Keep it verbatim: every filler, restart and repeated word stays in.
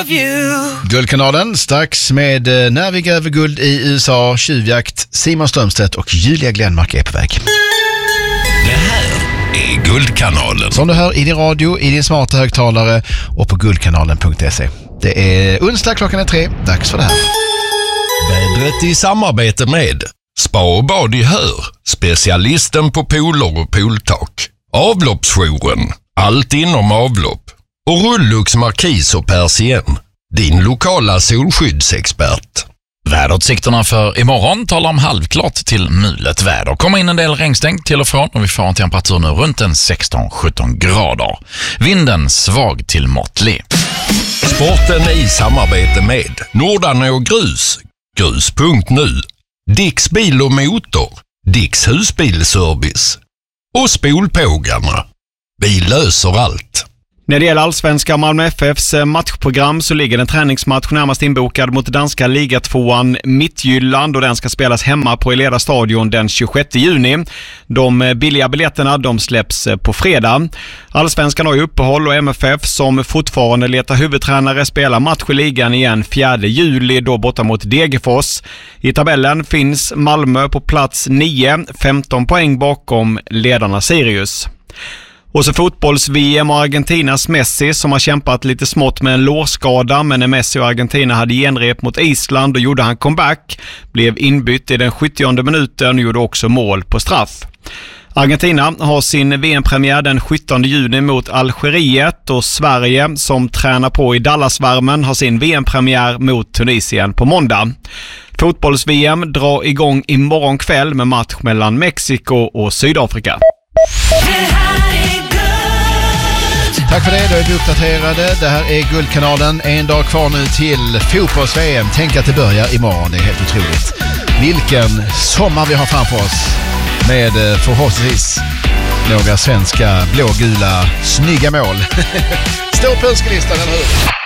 of you. Guldkanalen strax med eh, När vi gräver guld i U S A, tjuvjakt. Simon Strömstedt och Julia Glenmark är på väg. Det här är Guldkanalen. Som du hör i din radio, i din smarta högtalare och på guldkanalen punkt se. Det är onsdag, klockan är tre. Dags för det här. Vädret i samarbete med Spa och bad i Hör, specialisten på pooler och pooltak. Avloppsjouren, allt inom avlopp. Och Rullux Markis och Persien, din lokala solskyddsexpert. Väderutsikterna för imorgon talar om halvklart till mulet väder. Kommer in en del regnstänk till och från och vi får en temperatur nu runt en sexton sjutton grader. Vinden svag till måttlig. Sporten i samarbete med Nordan och Grus, grus punkt nu. Dicks bil och motor, Dicks husbilservice. Och Spolpågarna, vi löser allt. När det gäller allsvenska Malmö F F:s matchprogram så ligger en träningsmatch närmast inbokad mot danska ligatvåan Midtjylland och den ska spelas hemma på Eleda stadion den tjugosjätte juni. De billiga biljetterna de släpps på fredag. Allsvenskan har ju uppehåll och M F F som fortfarande letar huvudtränare spelar match i ligan igen fjärde juli då borta mot Degerfors. I tabellen finns Malmö på plats nio, femton poäng bakom ledarna Sirius. Och så fotbolls-V M och Argentinas Messi som har kämpat lite smått med en lårskada, men när Messi och Argentina hade genrep mot Island och gjorde han comeback, blev inbytt i den sjuttionde minuten och gjorde också mål på straff. Argentina har sin V M-premiär den sjuttonde juni mot Algeriet och Sverige som tränar på i Dallasvärmen har sin V M-premiär mot Tunisien på måndag. Fotbolls-V M drar igång imorgon kväll med match mellan Mexiko och Sydafrika. Tack för det, då är vi uppdaterade. Det här är Guldkanalen. En dag kvar nu till fotbolls-V M. Tänk att det börjar imorgon, det är helt otroligt. Vilken sommar vi har framför oss med förhoppningsvis några svenska blågula snygga mål. Står på önskelistan, eller hur?